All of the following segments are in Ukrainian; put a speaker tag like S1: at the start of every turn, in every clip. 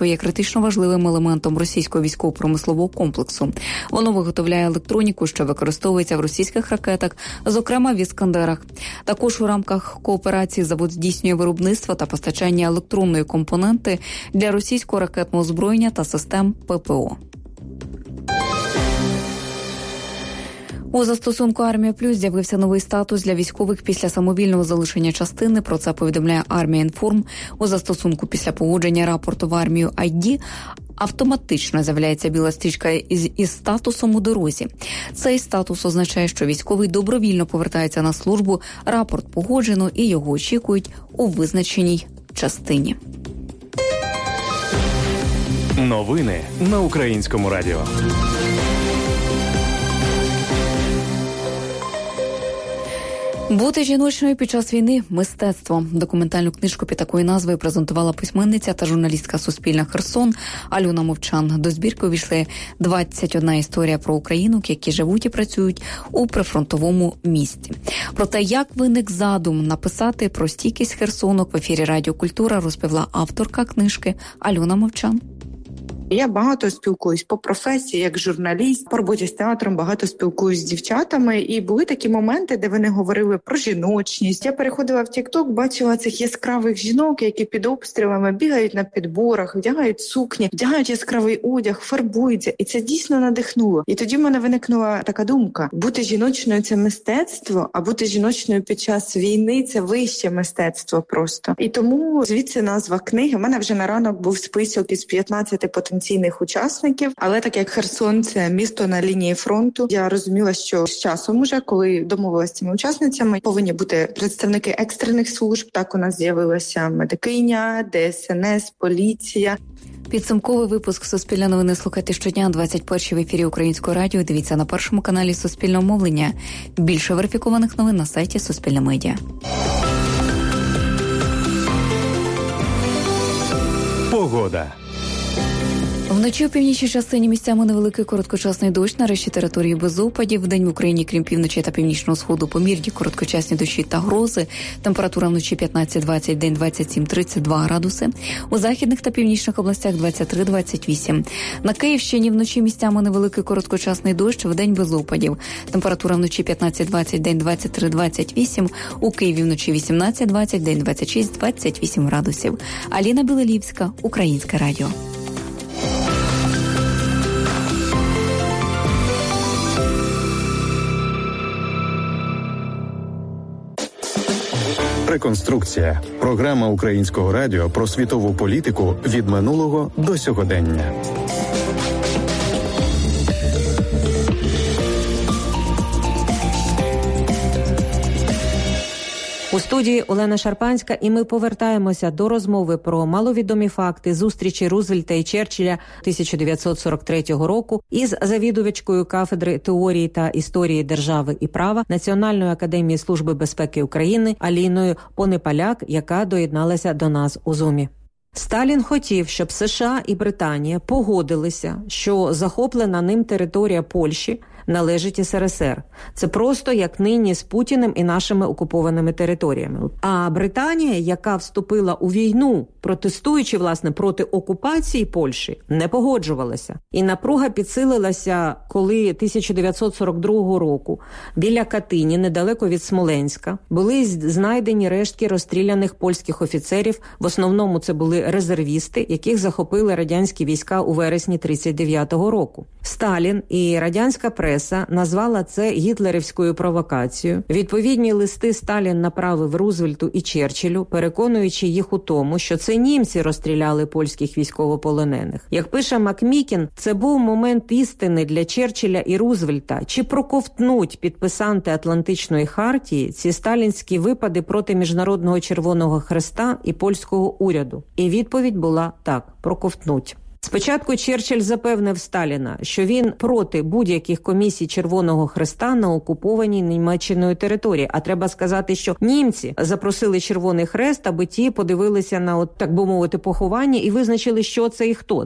S1: підприємство є критично важливим елементом російського військово-промислового комплексу. Воно виготовляє електроніку, що використовується в російських ракетах, зокрема в «Іскандерах». Також у рамках кооперації завод здійснює виробництво та постачання електронної компоненти для російського ракетного озброєння та систем ППО. У застосунку «Армія Плюс» з'явився новий статус для військових після самовільного залишення частини. Про це повідомляє «Армія Інформ». У застосунку після погодження рапорту в армію ID автоматично з'являється біла стрічка із статусом у дорозі. Цей статус означає, що військовий добровільно повертається на службу, рапорт погоджено і його очікують у визначеній частині.
S2: Новини на Українському радіо.
S1: Бути жіночною під час війни – мистецтво. Документальну книжку під такою назвою презентувала письменниця та журналістка Суспільна Херсон Альона Мовчан. До збірки увійшли 21 історія про українок, які живуть і працюють у прифронтовому місті. Про те, як виник задум написати про стійкість херсонок, в ефірі Радіо Культура розповіла авторка книжки Альона Мовчан.
S3: Я багато спілкуюсь по професії, як журналіст, по роботі з театром, багато спілкуюсь з дівчатами. І були такі моменти, де вони говорили про жіночність. Я переходила в TikTok, бачила цих яскравих жінок, які під обстрілами бігають на підборах, вдягають сукні, вдягають яскравий одяг, фарбуються. І це дійсно надихнуло. І тоді в мене виникнула така думка. Бути жіночною – це мистецтво, а бути жіночною під час війни – це вище мистецтво просто. І тому звідси назва книги. У мене вже на ранок був список із 15 потенційних учасників, але так як Херсон – це місто на лінії фронту, я розуміла, що з часом уже, коли домовилася з цими учасницями, повинні бути представники екстрених служб. Так у нас з'явилася медикиня, ДСНС, поліція.
S1: Підсумковий випуск «Суспільне новини» слухайте щодня 21 в ефірі Українського радіо. Дивіться на першому каналі Суспільного мовлення. Більше верифікованих новин на сайті Суспільне медіа.
S2: Погода.
S1: Вночі у північній частині місцями невеликий короткочасний дощ, на решті території без опадів. Вдень в Україні, крім півночі та північного сходу, помірні короткочасні дощі та грози. Температура вночі 15-20, день 27-32 градуси. У західних та північних областях 23-28. На Київщині вночі місцями невеликий короткочасний дощ, вдень без опадів. Температура вночі 15-20, день 23-28. У Києві вночі 18-20, день 26-28 градусів. Аліна Білелівська, Українське радіо.
S2: Реконструкція. Програма Українського радіо про світову політику від минулого до сьогодення.
S4: У студії Олена Шарпанська, і ми повертаємося до розмови про маловідомі факти зустрічі Рузвельта і Черчилля 1943 року із завідувачкою кафедри теорії та історії держави і права Національної академії служби безпеки України Аліною Понепаляк, яка доєдналася до нас у Зумі. Сталін хотів, щоб США і Британія погодилися, що захоплена ним територія Польщі належить СРСР. Це просто як нині з Путіним і нашими окупованими територіями. А Британія, яка вступила у війну, протестуючи, власне, проти окупації Польщі, не погоджувалася. І напруга підсилилася, коли 1942 року біля Катині, недалеко від Смоленська, були знайдені рештки розстріляних польських офіцерів. В основному це були резервісти, яких захопили радянські війська у вересні 1939 року. Сталін і радянська преса назвала це гітлерівською провокацією. Відповідні листи Сталін направив Рузвельту і Черчиллю, переконуючи їх у тому, що це німці розстріляли польських військовополонених. Як пише Макмікін, це був момент істини для Черчилля і Рузвельта. Чи проковтнуть підписанти Атлантичної хартії ці сталінські випади проти Міжнародного Червоного Хреста і польського уряду? І відповідь була так – проковтнуть. Спочатку Черчилль запевнив Сталіна, що він проти будь-яких комісій Червоного Хреста на окупованій Німеччиною території. А треба сказати, що німці запросили Червоний Хрест, аби ті подивилися на, так би мовити, поховання і визначили, що це і хто це.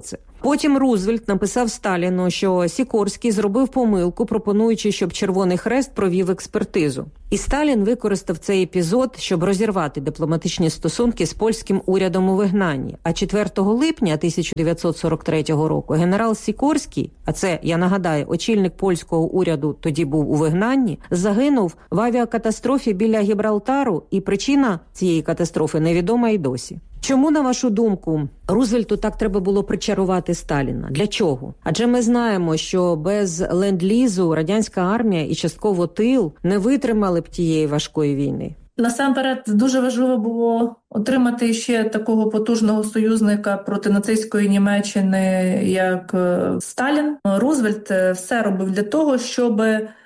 S4: Потім Рузвельт написав Сталіну, що Сікорський зробив помилку, пропонуючи, щоб Червоний Хрест провів експертизу. І Сталін використав цей епізод, щоб розірвати дипломатичні стосунки з польським урядом у вигнанні. А 4 липня 1943 року генерал Сікорський, а це, я нагадаю, очільник польського уряду тоді був у вигнанні, загинув в авіакатастрофі біля Гібралтару, і причина цієї катастрофи невідома й досі. Чому, на вашу думку, Рузвельту так треба було причарувати Сталіна? Для чого? Адже ми знаємо, що без ленд-лізу радянська армія і частково тил не витримали б тієї важкої війни.
S5: Насамперед, дуже важливо було отримати ще такого потужного союзника проти нацистської Німеччини, як Сталін. Рузвельт все робив для того, щоб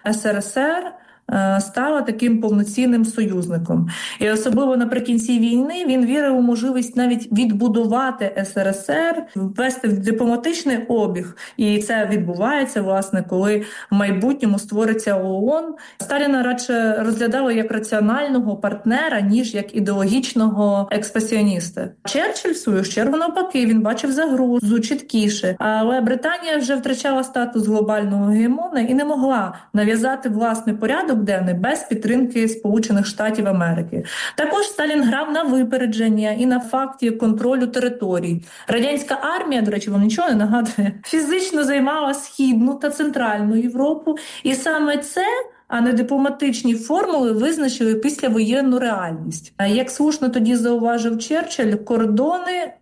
S5: СРСР стала таким повноцінним союзником. І особливо наприкінці війни він вірив у можливість навіть відбудувати СРСР, ввести в дипломатичний обіг. І це відбувається, власне, коли в майбутньому створиться ООН. Сталіна радше розглядали як раціонального партнера, ніж як ідеологічного експансіоніста. Черчилль, в свою чергу, навпаки, він бачив загрозу чіткіше. Але Британія вже втрачала статус глобального гегемона і не могла нав'язати власний порядок денний без підтримки Сполучених Штатів Америки. Також Сталін грав на випередження і на факті контролю територій. Радянська армія, до речі, вам нічого не нагадує, фізично займала Східну та Центральну Європу. І саме це, а не дипломатичні формули, визначили післявоєнну реальність. Як слушно тоді зауважив Черчилль, кордони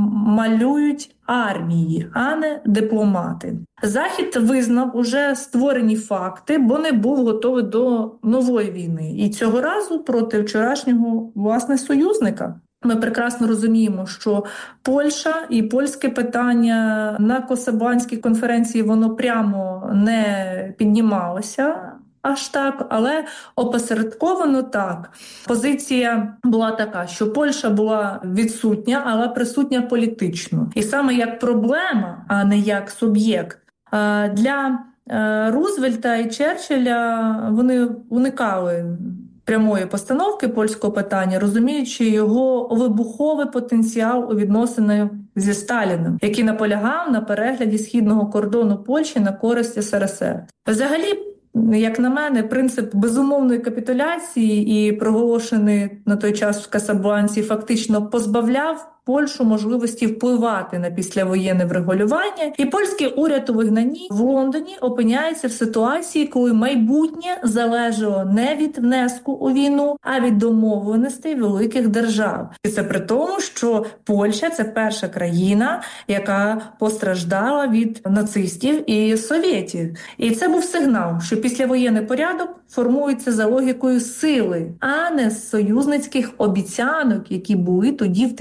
S5: малюють армії, а не дипломати. Захід визнав уже створені факти, бо не був готовий до нової війни. І цього разу проти вчорашнього, власне, союзника. Ми прекрасно розуміємо, що Польща і польське питання на Косабанській конференції воно прямо не піднімалося аж так, але опосередковано так. Позиція була така, що Польща була відсутня, але присутня політично. І саме як проблема, а не як суб'єкт. Для Рузвельта і Черчилля вони уникали прямої постановки польського питання, розуміючи його вибуховий потенціал у відносинах зі Сталіним, який наполягав на перегляді східного кордону Польщі на користь СРСР. Взагалі, як на мене, принцип безумовної капітуляції і проголошений на той час в Касабланці фактично позбавляв Польщу можливості впливати на післявоєнне врегулювання, і польський уряд у вигнанні в Лондоні опиняється в ситуації, коли майбутнє залежало не від внеску у війну, а від домовленостей великих держав. І це при тому, що Польща – це перша країна, яка постраждала від нацистів і совєтів. І це був сигнал, що післявоєнний порядок формується за логікою сили, а не з союзницьких обіцянок, які були тоді в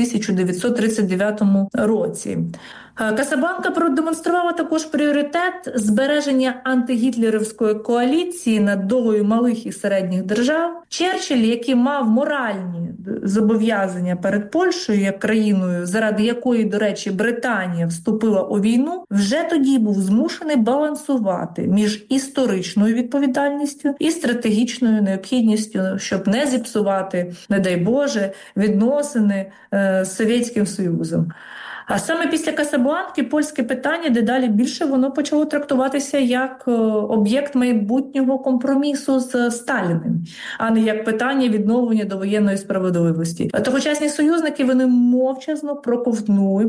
S5: 1939 році. Касабланка продемонструвала також пріоритет збереження антигітлерівської коаліції над долею малих і середніх держав. Черчилль, який мав моральні зобов'язання перед Польщею як країною, заради якої, до речі, Британія вступила у війну, вже тоді був змушений балансувати між історичною відповідальністю і стратегічною необхідністю, щоб не зіпсувати, не дай Боже, відносини з Совєтським Союзом. А саме після Касабланки польське питання дедалі більше воно почало трактуватися як об'єкт майбутнього компромісу з Сталіним, а не як питання відновлення довоєнної справедливості. Тогочасні союзники, вони мовчазно проковтнули,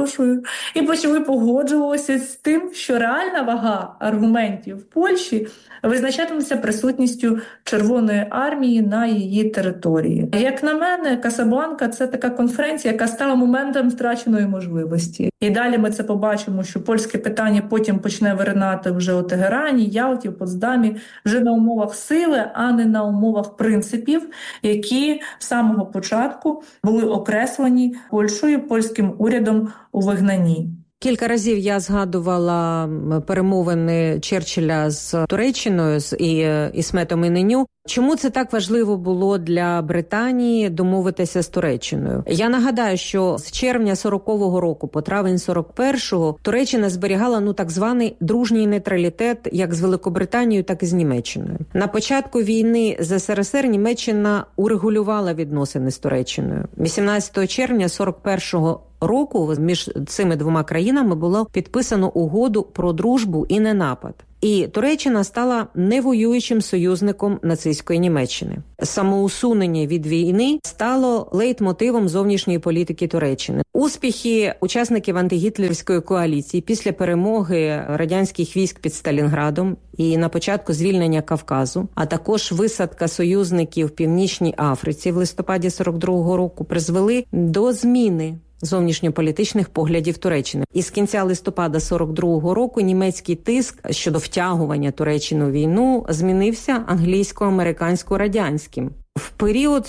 S5: і почали погоджуватися з тим, що реальна вага аргументів в Польщі визначатиметься присутністю Червоної армії на її території. Як на мене, Касабланка – це така конференція, яка стала моментом втраченої можливості. І далі ми це побачимо, що польське питання потім почне виринати вже у Тегерані, Ялті, Потсдамі, вже на умовах сили, а не на умовах принципів, які з самого початку були окреслені Польщею, польським урядом у вигнанні.
S4: Кілька разів я згадувала перемовини Черчилля з Туреччиною, з Ісметом Іненю. Чому це так важливо було для Британії домовитися з Туреччиною? Я нагадаю, що з червня 40-го року по травень 41-го Туреччина зберігала так званий дружній нейтралітет як з Великобританією, так і з Німеччиною. На початку війни з СРСР Німеччина урегулювала відносини з Туреччиною. 18 червня 41-го року між цими двома країнами було підписано угоду про дружбу і ненапад. І Туреччина стала невоюючим союзником нацистської Німеччини. Самоусунення від війни стало лейтмотивом зовнішньої політики Туреччини. Успіхи учасників антигітлерівської коаліції після перемоги радянських військ під Сталінградом і на початку звільнення Кавказу, а також висадка союзників в Північній Африці в листопаді 42-го року призвели до зміни зовнішньополітичних поглядів Туреччини. І з кінця листопада 42-го року німецький тиск щодо втягування Туреччини у війну змінився англійсько-американсько-радянським. В період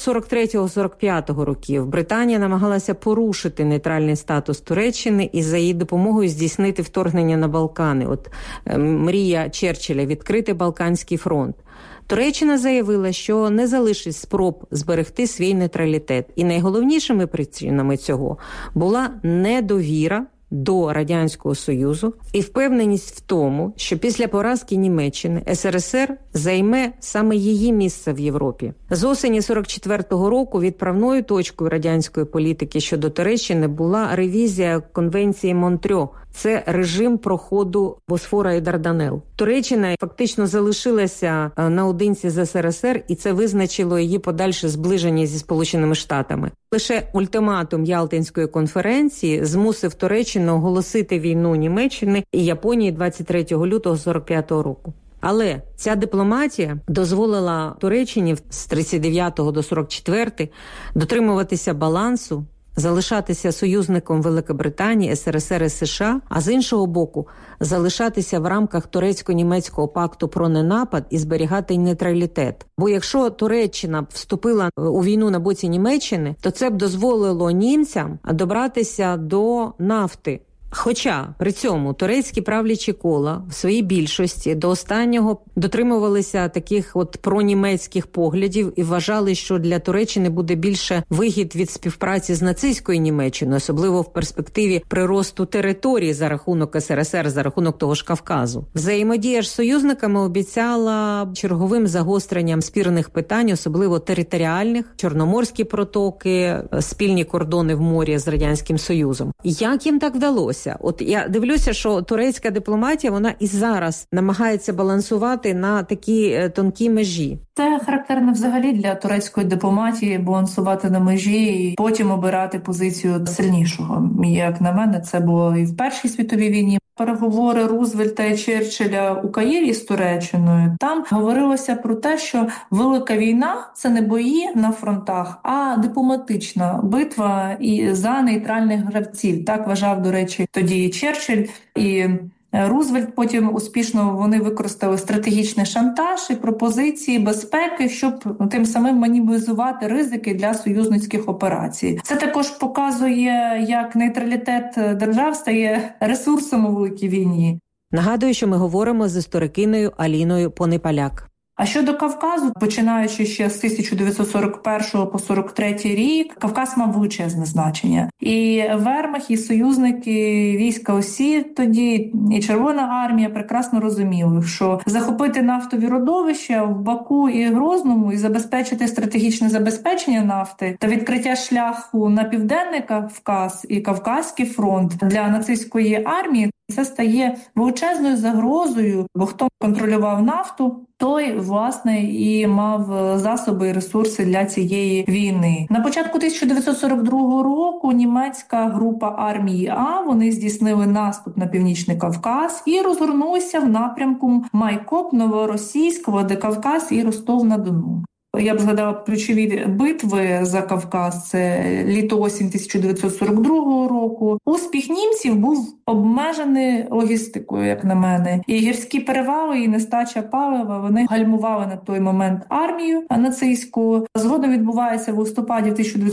S4: 43-45 років Британія намагалася порушити нейтральний статус Туреччини і за її допомогою здійснити вторгнення на Балкани. Мрія Черчилля – відкрити Балканський фронт. Туреччина заявила, що не залишить спроб зберегти свій нейтралітет. І найголовнішими причинами цього була недовіра до Радянського Союзу і впевненість в тому, що після поразки Німеччини СРСР займе саме її місце в Європі. З осені 44-го року відправною точкою радянської політики щодо Туреччини була ревізія Конвенції Монтрьо. Це режим проходу Босфора і Дарданел. Туреччина фактично залишилася наодинці з СРСР, і це визначило її подальше зближення зі Сполученими Штатами. Лише ультиматум Ялтинської конференції змусив Туреччину оголосити війну Німеччини і Японії 23 лютого 45-го року. Але ця дипломатія дозволила Туреччині з 39 до 44 дотримуватися балансу, залишатися союзником Великобританії, СРСР і США, а з іншого боку залишатися в рамках турецько-німецького пакту про ненапад і зберігати нейтралітет. Бо якщо Туреччина вступила у війну на боці Німеччини, то це б дозволило німцям добратися до нафти. Хоча при цьому турецькі правлячі кола в своїй більшості до останнього дотримувалися таких пронімецьких поглядів і вважали, що для Туреччини буде більше вигід від співпраці з нацистською Німеччиною, особливо в перспективі приросту території за рахунок СРСР, за рахунок того ж Кавказу. Взаємодія ж з союзниками обіцяла черговим загостренням спірних питань, особливо територіальних, чорноморські протоки, спільні кордони в морі з Радянським Союзом. Як їм так вдалося? Я дивлюся, що турецька дипломатія, вона і зараз намагається балансувати на такій тонкій межі.
S5: Це характерно взагалі для турецької дипломатії – балансувати на межі і потім обирати позицію сильнішого. Як на мене, це було і в Першій світовій війні. Переговори Рузвельта і Черчилля у Каїрі з Туреччиною, там говорилося про те, що велика війна – це не бої на фронтах, а дипломатична битва і за нейтральних гравців. Так вважав, до речі, тоді і Черчилль, і Рузвельт. Потім успішно вони використали стратегічний шантаж і пропозиції безпеки, щоб тим самим мінімізувати ризики для союзницьких операцій. Це також показує, як нейтралітет держав стає ресурсом у великій війні.
S4: Нагадую, що ми говоримо з історикиною Аліною Понипаляк.
S5: А щодо Кавказу, починаючи ще з 1941 по 43 рік, Кавказ мав величезне значення. І Вермахт, і союзники війська ОСІ тоді, і Червона армія прекрасно розуміли, що захопити нафтові родовища в Баку і Грозному і забезпечити стратегічне забезпечення нафти та відкриття шляху на Південний Кавказ і Кавказький фронт для нацистської армії – це стає величезною загрозою, бо хто контролював нафту, той, власне, і мав засоби і ресурси для цієї війни. На початку 1942 року німецька група армії А, вони здійснили наступ на Північний Кавказ і розгорнулися в напрямку Майкоп, Новоросійськ, Владикавказ і Ростов-на-Дону. Я б згадала ключові битви за Кавказ, це літо-осінь 1942 року. Успіх німців був обмежений логістикою, як на мене. І гірські перевали, і нестача палива, вони гальмували на той момент армію нацистську. Згодом відбувається в листопаді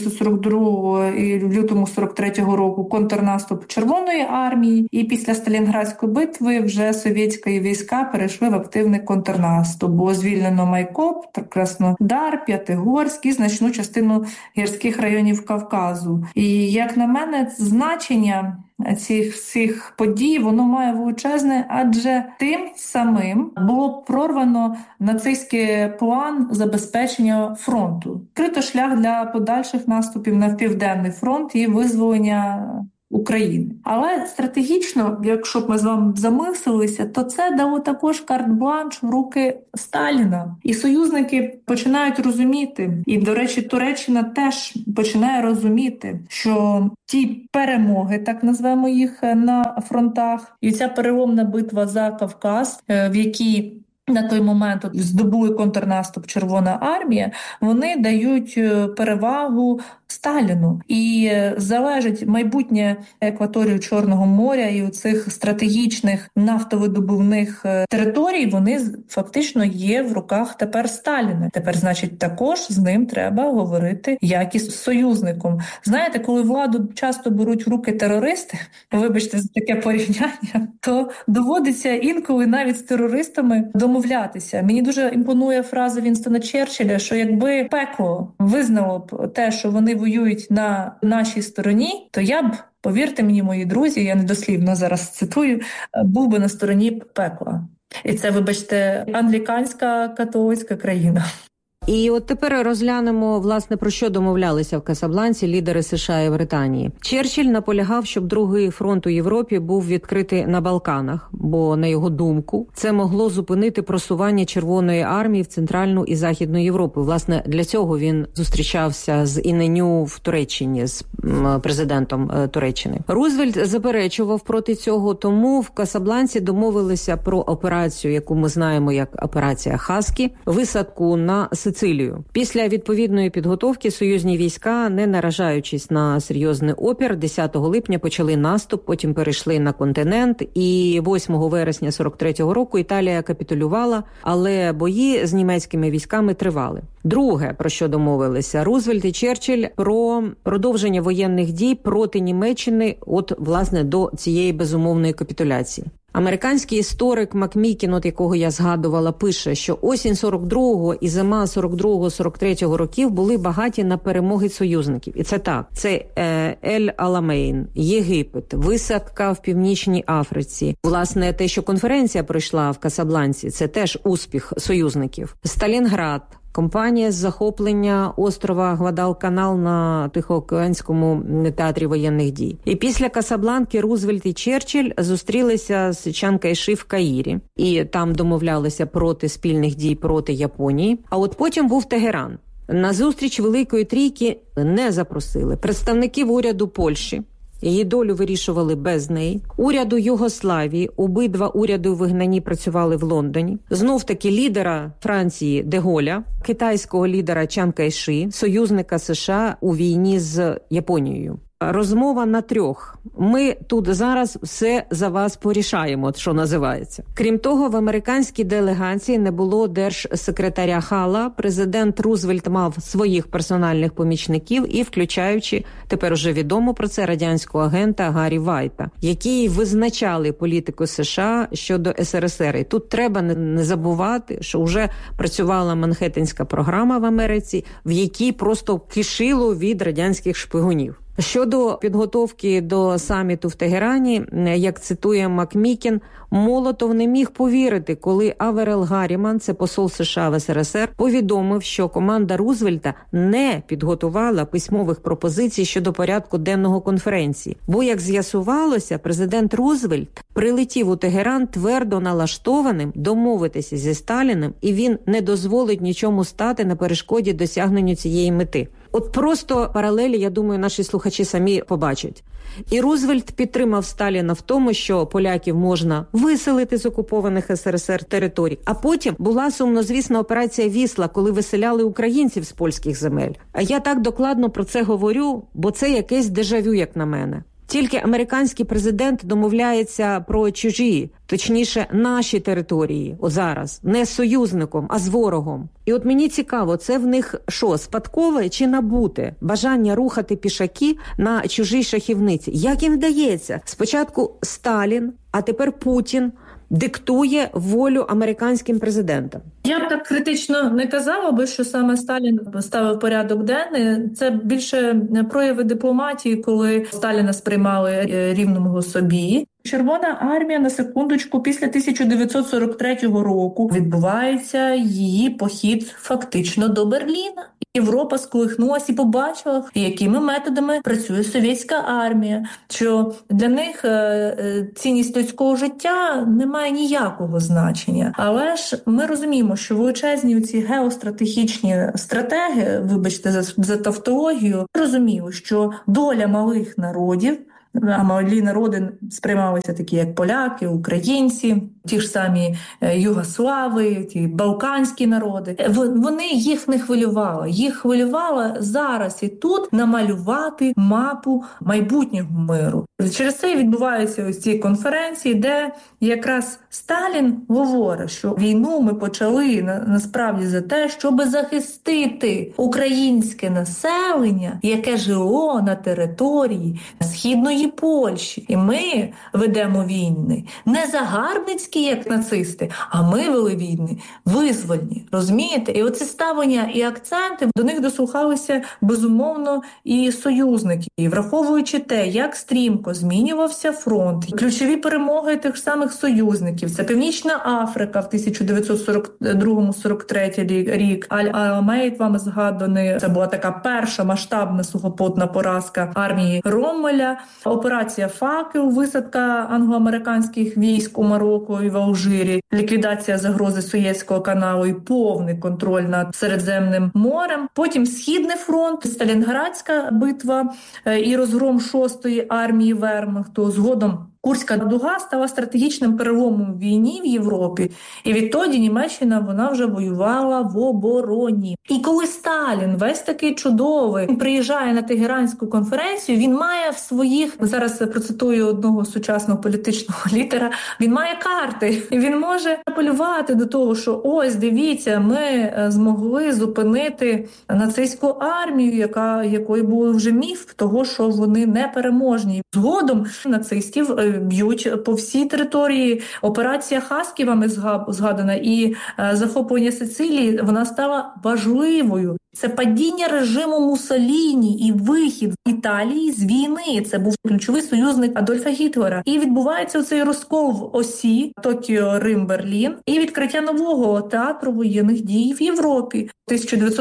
S5: 1942 і в лютому 43-го року контрнаступ Червоної армії. І після Сталінградської битви вже совєтські війська перейшли в активний контрнаступ. Було звільнено Майкоп, Краснодон, Вугледар, П'ятигорськ і значну частину гірських районів Кавказу. І, як на мене, значення цих всіх подій, воно має величезне, адже тим самим було прорвано нацистський план забезпечення фронту. Крито шлях для подальших наступів на Південний фронт і визволення України. Але стратегічно, якщо б ми з вами замислилися, то це дало також карт-бланш в руки Сталіна. І союзники починають розуміти, і, до речі, Туреччина теж починає розуміти, що ті перемоги, так назвемо їх, на фронтах, і ця переломна битва за Кавказ, в якій на той момент здобули контрнаступ Червона армія, вони дають перевагу Сталіну. І залежить майбутнє екваторію Чорного моря і у цих стратегічних нафтовидобувних територій, вони фактично є в руках тепер Сталіна. Тепер, значить, також з ним треба говорити як із союзником. Знаєте, коли владу часто беруть в руки терористи, вибачте за таке порівняння, то доводиться інколи навіть з терористами домовлятися. Мені дуже імпонує фраза Вінстона Черчилля, що якби пекло визнало б те, що вони воюють на нашій стороні, то я б, повірте мені, мої друзі, я недослівно зараз цитую, був би на стороні пекла. І це, вибачте, англіканська католицька країна.
S4: І от тепер розглянемо, власне, про що домовлялися в Касабланці лідери США і Британії. Черчилль наполягав, щоб другий фронт у Європі був відкритий на Балканах, бо, на його думку, це могло зупинити просування Червоної армії в Центральну і Західну Європу. Власне, для цього він зустрічався з Іненю в Туреччині, з президентом Туреччини. Рузвельт заперечував проти цього, тому в Касабланці домовилися про операцію, яку ми знаємо як операція Хаскі, висадку на Сицилію. Після відповідної підготовки союзні війська, не наражаючись на серйозний опір, 10 липня почали наступ, потім перейшли на континент, і 8 вересня 43-го року Італія капітулювала, але бої з німецькими військами тривали. Друге, про що домовилися Рузвельт і Черчилль, про продовження воєнних дій проти Німеччини власне, до цієї безумовної капітуляції. Американський історик Макмікін, якого я згадувала, пише, що осінь 42-го і зима 42-43 років були багаті на перемоги союзників. І це так. Це Ель-Аламейн, Єгипет, висадка в Північній Африці. Власне, те, що конференція пройшла в Касабланці, це теж успіх союзників. Сталінград, кампанія з захоплення острова Гвадалканал на Тихоокеанському театрі воєнних дій. І після Касабланки Рузвельт і Черчилль зустрілися з Чан Кайши в Каїрі. І там домовлялися проти спільних дій проти Японії. А от потім був Тегеран. На зустріч Великої Трійки не запросили представників уряду Польщі. Її долю вирішували без неї. Уряду Югославії, обидва уряди у вигнанні працювали в Лондоні. Знов-таки лідера Франції Де Голля, китайського лідера Чан Кайши, союзника США у війні з Японією. Розмова на трьох. Ми тут зараз все за вас порішаємо, що називається. Крім того, в американській делегації не було держсекретаря Хала. Президент Рузвельт мав своїх персональних помічників і включаючи, тепер уже відомо про це, радянського агента Гаррі Вайта, які визначали політику США щодо СРСР. І тут треба не забувати, що вже працювала Манхеттенська програма в Америці, в якій просто кишило від радянських шпигунів. Щодо підготовки до саміту в Тегерані, як цитує Макмікін, Молотов не міг повірити, коли Аверел Гарріман, це посол США в СРСР, повідомив, що команда Рузвельта не підготувала письмових пропозицій щодо порядку денного конференції. Бо, як з'ясувалося, президент Рузвельт прилетів у Тегеран твердо налаштованим домовитися зі Сталіним, і він не дозволить нічому стати на перешкоді досягненню цієї мети. От просто паралелі, я думаю, наші слухачі самі побачать. І Рузвельт підтримав Сталіна в тому, що поляків можна виселити з окупованих СРСР територій. А потім була сумнозвісна операція «Вісла», коли виселяли українців з польських земель. А я так докладно про це говорю, бо це якесь дежавю, як на мене. Тільки американський президент домовляється про чужі, точніше, наші території, зараз, не з союзником, а з ворогом. І от мені цікаво, це в них що, спадкове чи набуте? Бажання рухати пішаки на чужій шахівниці. Як їм вдається? Спочатку Сталін, а тепер Путін диктує волю американським президентам?
S5: Я б так критично не казала би, що саме Сталін ставив порядок денний. Це більше прояви дипломатії, коли Сталіна сприймали рівному собі. Червона армія, на секундочку, після 1943 року відбувається її похід фактично до Берліна. Європа сколихнулася і побачила, якими методами працює совєтська армія, що для них цінність людського життя не має ніякого значення. Але ж ми розуміємо, що величезні ці геостратегічні стратеги, вибачте за тавтологію, розуміли, що доля малих народів, а малі народи сприймалися такі, як поляки, українці, ті ж самі югослави, ті балканські народи. Вони їх не хвилювали. Їх хвилювало зараз і тут намалювати мапу майбутнього миру. Через це відбуваються ось ці конференції, де якраз Сталін говорить, що війну ми почали насправді за те, щоб захистити українське населення, яке жило на території Східної Польщі. І ми ведемо війни не загарбницькі, як нацисти, а ми вели війни визвольні. Розумієте? І оце ставлення і акценти, до них дослухалися, безумовно, і союзники. І враховуючи те, як стрімко змінювався фронт, ключові перемоги тих самих союзників. Це Північна Африка в 1942-43 рік. Аль-Аламейд, вам згаданий, це була така перша масштабна сухопутна поразка армії Роммеля. Операція «Факел», висадка англо-американських військ у Марокко і в Алжирі, ліквідація загрози Суєцького каналу і повний контроль над Середземним морем. Потім Східний фронт, Сталінградська битва і розгром 6-ї армії Вермахту. Згодом Курська дуга стала стратегічним переломом в війні в Європі, і відтоді Німеччина, вона вже воювала в обороні. І коли Сталін, весь такий чудовий, приїжджає на Тегеранську конференцію, він має в своїх, зараз процитую одного сучасного політичного лідера, він має карти, і він може апелювати до того, що ось, дивіться, ми змогли зупинити нацистську армію, якої був вже міф того, що вони непереможні. Згодом нацистів б'ють по всій території. Операція Хаски, вами згадана, і захоплення Сицилії, вона стала важливою. Це падіння режиму Муссоліні і вихід Італії з війни. Це був ключовий союзник Адольфа Гітлера. І відбувається цей розкол в осі Токіо, Рим, Берлін і відкриття нового театру воєнних дій в Європі. У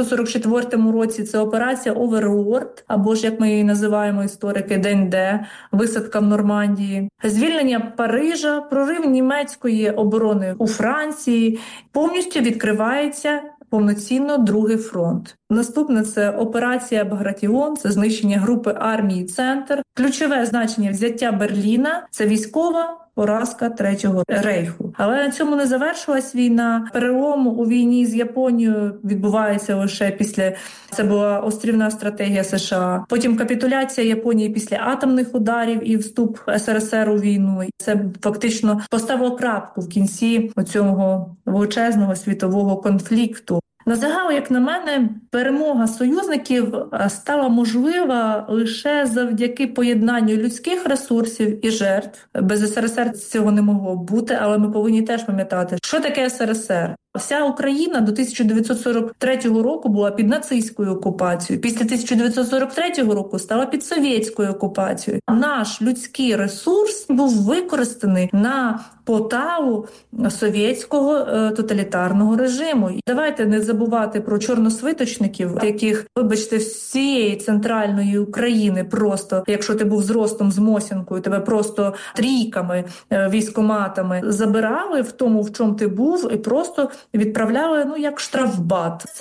S5: 1944 році це операція Оверлорд, або ж, як ми її називаємо історики, День Д, висадка в Нормандії. Звільнення Парижа, прорив німецької оборони у Франції. Повністю відкривається повноцінно другий фронт. Наступне – це операція Багратіон, це знищення групи армії «Центр». Ключове значення взяття Берліна – це військова поразка Третього рейху. Але на цьому не завершилась війна. Перелом у війні з Японією відбувається лише після... Це була острівна стратегія США. Потім капітуляція Японії після атомних ударів і вступ СРСР у війну. Це фактично поставило крапку в кінці цього величезного світового конфлікту. На загал, як на мене, перемога союзників стала можлива лише завдяки поєднанню людських ресурсів і жертв. Без СРСР цього не могло бути, але ми повинні теж пам'ятати, що таке СРСР. Вся Україна до 1943 року була під нацистською окупацією. Після 1943 року стала під совєтською окупацією. Наш людський ресурс був використаний на поталу совєтського тоталітарного режиму. І давайте не забувати про чорносвиточників, яких, вибачте, всієї центральної України просто, якщо ти був зростом з Мосінкою, тебе просто трійками, військоматами забирали в тому, в чому ти був, і просто відправляли, як штрафбат. Це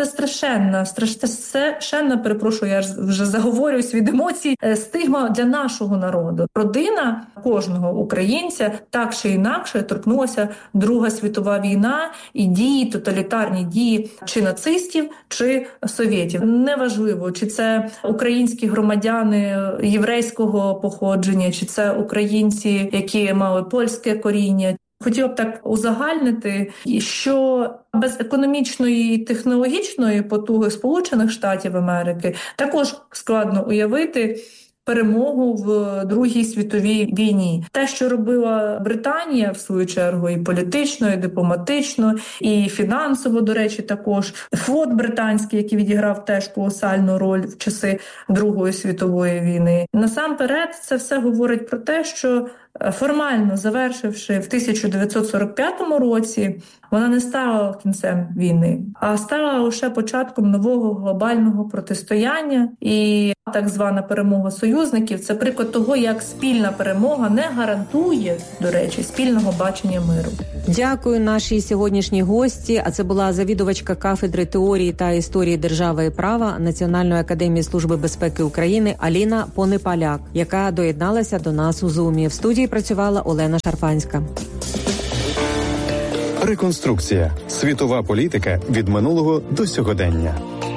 S5: страшенна, перепрошую, я вже заговорююсь від емоцій, стигма для нашого народу. Родина кожного українця так чи інакше торкнулася Друга світова війна і дії, тоталітарні дії чи нацистів, чи совєтів. Неважливо, чи це українські громадяни єврейського походження, чи це українці, які мали польське коріння. Хотіла б так узагальнити, що без економічної і технологічної потуги Сполучених Штатів Америки також складно уявити перемогу в Другій світовій війні. Те, що робила Британія, в свою чергу, і політично, і дипломатично, і фінансово, до речі, також. Флот британський, який відіграв теж колосальну роль в часи Другої світової війни. Насамперед, це все говорить про те, що формально завершивши в 1945 році, вона не стала кінцем війни, а стала лише початком нового глобального протистояння. І так звана перемога союзників – це приклад того, як спільна перемога не гарантує, до речі, спільного бачення миру.
S4: Дякую нашій сьогоднішній гості. А це була завідувачка кафедри теорії та історії держави і права Національної академії Служби безпеки України Аліна Понепаляк, яка доєдналася до нас у Зумі. В студії працювала Олена Шарпанська.
S2: Реконструкція. Світова політика від минулого до сьогодення.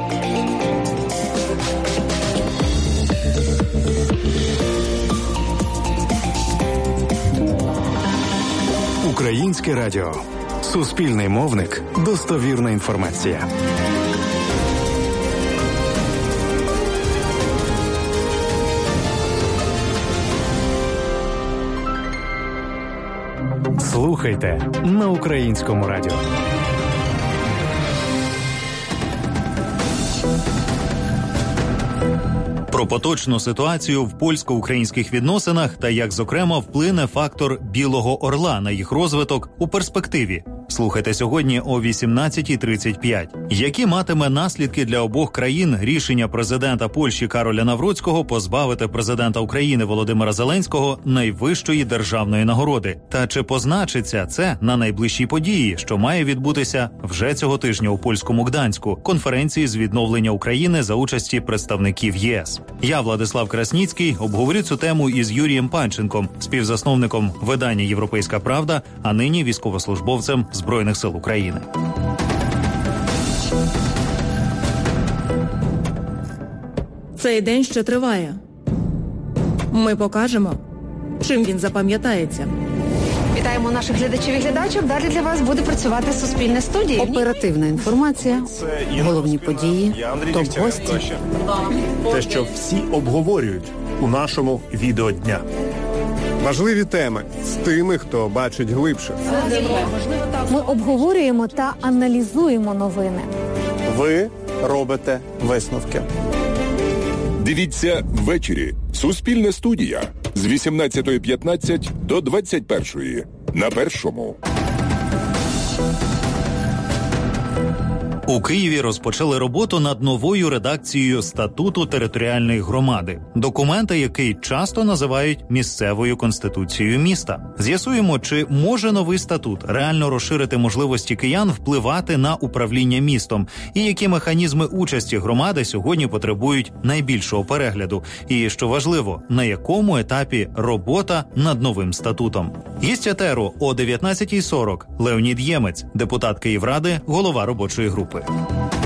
S2: Українське радіо. Суспільний мовник. Достовірна інформація. Слухайте на Українському радіо.
S6: Про поточну ситуацію в польсько-українських відносинах та як, зокрема, вплине фактор «Білого орла» на їх розвиток у перспективі. Слухайте сьогодні о 18:35. Які матиме наслідки для обох країн рішення президента Польщі Кароля Навроцького позбавити президента України Володимира Зеленського найвищої державної нагороди? Та чи позначиться це на найближчій події, що має відбутися вже цього тижня у польському Гданську – конференції з відновлення України за участі представників ЄС? Я, Владислав Красніцький, обговорю цю тему із Юрієм Панченком, співзасновником видання «Європейська правда», а нині військовослужбовцем Збройних сил України.
S7: Цей день ще триває. Ми покажемо, чим він запам'ятається.
S8: Вітаємо наших глядачів і глядачів. Далі для вас буде працювати Суспільне студія.
S9: Оперативна інформація, головні події, топ-гості.
S10: Те, що всі обговорюють у нашому відеодня.
S11: Важливі теми з тими, хто бачить глибше.
S12: Ми обговорюємо та аналізуємо новини.
S10: Ви робите висновки.
S13: Дивіться ввечері. Суспільна студія з 18:15 до 21:00 на Першому.
S6: У Києві розпочали роботу над новою редакцією Статуту територіальної громади. Документа, який часто називають місцевою конституцією міста. З'ясуємо, чи може новий статут реально розширити можливості киян впливати на управління містом, і які механізми участі громади сьогодні потребують найбільшого перегляду. І, що важливо, на якому етапі робота над новим статутом. Гість етеру о 19:40 Леонід Ємець, депутат Київради, голова робочої групи.